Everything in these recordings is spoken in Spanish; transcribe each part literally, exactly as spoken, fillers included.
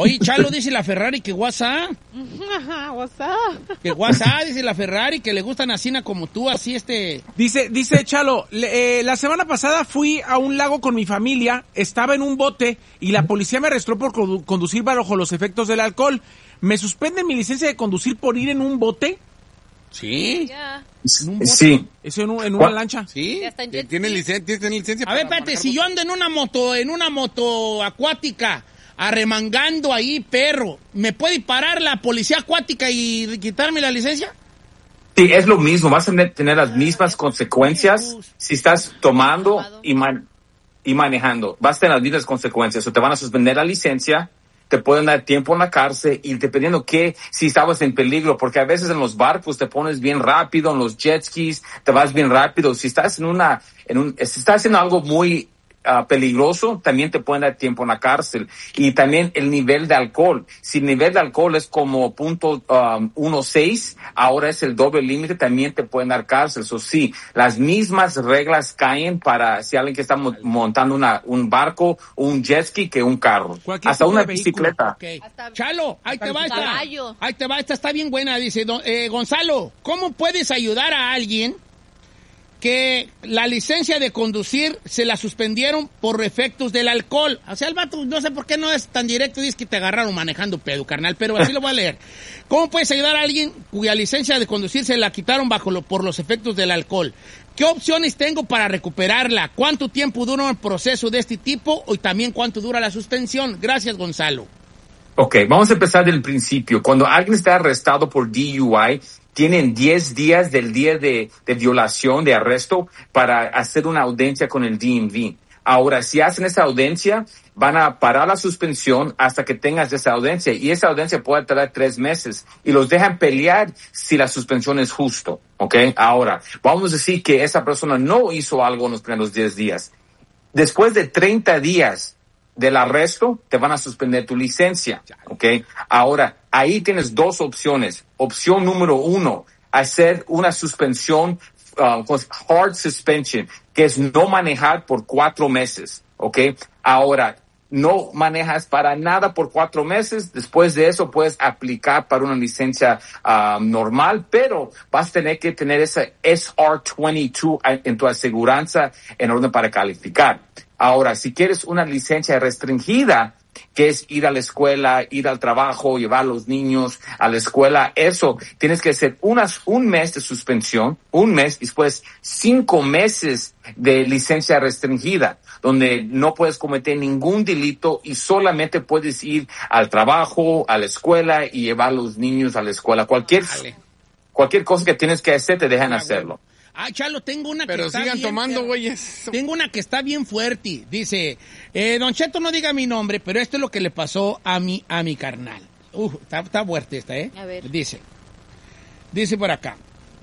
Oye, Chalo, dice la Ferrari que WhatsApp. WhatsApp. Que WhatsApp, dice la Ferrari, que le gustan así como tú, así este... Dice, dice Chalo, le, eh, la semana pasada fui a un lago con mi familia, estaba en un bote y la policía me arrestó por condu- conducir bajo los efectos del alcohol. ¿Me suspenden mi licencia de conducir por ir en un bote? Sí. Ya. ¿En un bote? Sí. ¿Eso en, un, en una ¿Cuál? lancha? Sí. Ya está en jet ¿Tiene ski. licencia? ¿Tiene licencia? A ver, para espérate, manejar si yo ando en una moto, en una moto acuática, arremangando ahí, perro, ¿me puede parar la policía acuática y quitarme la licencia? Sí, es lo mismo. Vas a tener las mismas consecuencias si estás tomando y, man- y manejando. Vas a tener las mismas consecuencias. O te van a suspender la licencia, te pueden dar tiempo en la cárcel y dependiendo que si estabas en peligro, porque a veces en los barcos te pones bien rápido, en los jet skis te vas bien rápido. Si estás en una, en un, si estás haciendo algo muy Uh, peligroso, también te pueden dar tiempo en la cárcel. Y también el nivel de alcohol. Si el nivel de alcohol es como punto um, uno seis, ahora es el doble límite, también te pueden dar cárcel. Eso sí, las mismas reglas caen para si alguien que está mo- montando una, un barco, un jet ski, que un carro. Cualquier Hasta tipo una de vehículo. bicicleta. Okay. Hasta- Chalo, ahí te va esta. Caballo. Ahí te va, esta está bien buena. Dice, don- eh, Gonzalo, ¿cómo puedes ayudar a alguien que la licencia de conducir se la suspendieron por efectos del alcohol? O sea, el vato, no sé por qué no es tan directo, dice que te agarraron manejando pedo, carnal, pero así lo voy a leer. ¿Cómo puedes ayudar a alguien cuya licencia de conducir se la quitaron bajo lo, por los efectos del alcohol? ¿Qué opciones tengo para recuperarla? ¿Cuánto tiempo dura un proceso de este tipo? Y también cuánto dura la suspensión. Gracias, Gonzalo. Ok, vamos a empezar del principio. Cuando alguien está arrestado por D U I, tienen diez días del día de, de violación, de arresto, para hacer una audiencia con el D M V. Ahora, si hacen esa audiencia, van a parar la suspensión hasta que tengas esa audiencia. Y esa audiencia puede tardar tres meses. Y los dejan pelear si la suspensión es justo. ¿Ok? Ahora, vamos a decir que esa persona no hizo algo en los primeros diez días. Después de treinta días del arresto, te van a suspender tu licencia. ¿Ok? Ahora, ahí tienes dos opciones. Opción número uno, hacer una suspensión, uh, hard suspension, que es no manejar por cuatro meses, ¿ok? Ahora, no manejas para nada por cuatro meses, después de eso puedes aplicar para una licencia uh, normal, pero vas a tener que tener esa S R veintidós en tu aseguranza en orden para calificar. Ahora, si quieres una licencia restringida, que es ir a la escuela, ir al trabajo, llevar a los niños a la escuela, eso, tienes que hacer unas, un mes de suspensión, un mes, y después cinco meses de licencia restringida, donde no puedes cometer ningún delito y solamente puedes ir al trabajo, a la escuela y llevar a los niños a la escuela. Cualquier, Dale. cualquier cosa que tienes que hacer, te dejan hacerlo. Ah, Chalo, tengo una que Pero está sigan bien, tomando, perra. güeyes. Tengo una que está bien fuerte. Dice, eh, Don Cheto, no diga mi nombre, pero esto es lo que le pasó a mi, a mi carnal. Uh, está, está fuerte esta, ¿eh? A ver. Dice, dice por acá.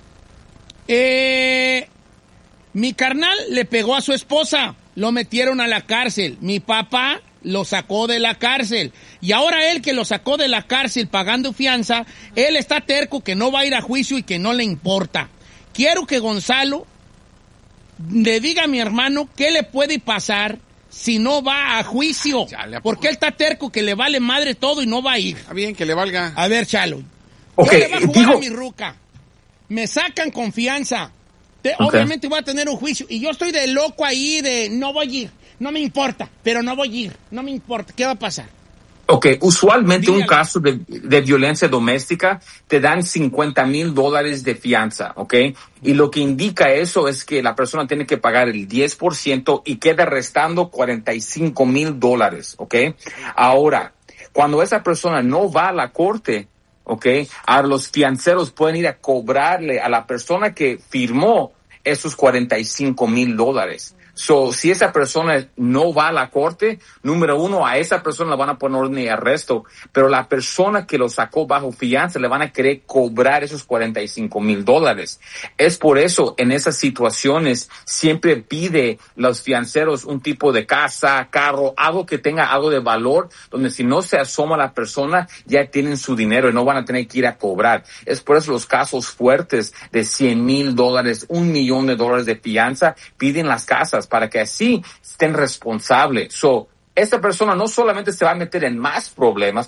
Eh, mi carnal le pegó a su esposa, lo metieron a la cárcel. Mi papá lo sacó de la cárcel. Y ahora él que lo sacó de la cárcel pagando fianza, él está terco que no va a ir a juicio y que no le importa. Quiero que Gonzalo le diga a mi hermano qué le puede pasar si no va a juicio. Chale, ¿a poco? Porque él está terco que le vale madre todo y no va a ir. Está bien, que le valga. A ver, Chalo. Ok, Yo le voy a jugar digo- a mi ruca. Me sacan confianza. Te- Ok. Obviamente voy a tener un juicio. Y yo estoy de loco ahí de no voy a ir. No me importa, pero no voy a ir. No me importa. ¿Qué va a pasar? Ok, usualmente un Dígale. caso de, de violencia doméstica te dan cincuenta mil dólares de fianza, ok? Y lo que indica eso es que la persona tiene que pagar el diez por ciento y queda restando cuarenta y cinco mil dólares, ok? Ahora, cuando esa persona no va a la corte, ok, a los fianceros pueden ir a cobrarle a la persona que firmó esos cuarenta y cinco mil dólares. So, si esa persona no va a la corte, número uno, a esa persona le van a poner orden de arresto, pero la persona que lo sacó bajo fianza le van a querer cobrar esos cuarenta y cinco mil dólares. Es por eso, en esas situaciones, siempre pide los fianceros un tipo de casa, carro, algo que tenga algo de valor, donde si no se asoma la persona, ya tienen su dinero y no van a tener que ir a cobrar. Es por eso los casos fuertes de cien mil dólares, un millón de dólares de fianza, piden las casas, para que así estén responsables. So, esta persona no solamente se va a meter en más problemas,